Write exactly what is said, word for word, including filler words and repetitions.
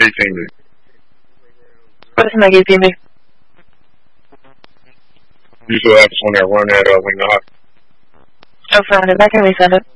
eighteen me. What's Meg eighteen me? You still have this one that run at uh, Wing the Hot. Oh, found it. I can resend it.